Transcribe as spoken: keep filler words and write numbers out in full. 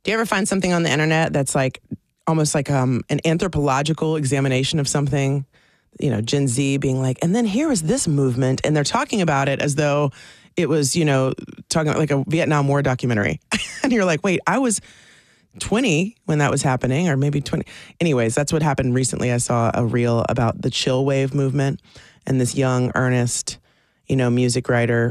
Do you ever find something on the internet that's like almost like um, an anthropological examination of something? You know, Gen Z being like, and then here is this movement, and they're talking about it as though it was, you know, talking about like a Vietnam War documentary. And you're like, wait, I was twenty when that was happening, or maybe twenty. Anyways, that's what happened recently. I saw a reel about the chill wave movement, and this young, earnest, you know, music writer